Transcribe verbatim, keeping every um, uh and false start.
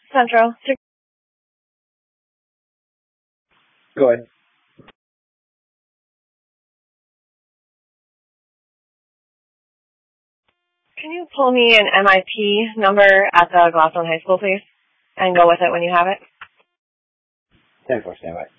Central. Go ahead. Can you pull me an M I P number at the Glassstone High School, please? And go with it when you have it. ten four, stand by.